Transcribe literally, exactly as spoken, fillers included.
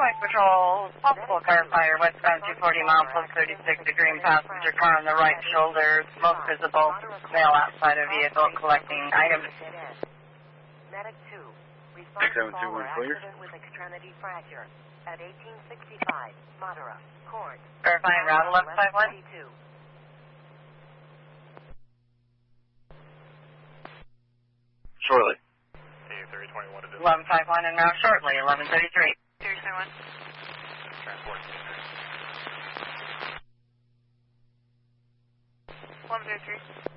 Highway Patrol, possible car fire, westbound two forty mile plus thirty-six, a green passenger car on the right shoulder, smoke visible, male outside of vehicle collecting items. Medic two, six seven two one clear. accident with extremity fracture at eighteen sixty-five, Madera, Court. Verifying route eleven five one. Shortly. eleven five one and now shortly, eleven thirty-three. Series one. Transport. eleven thirty-three.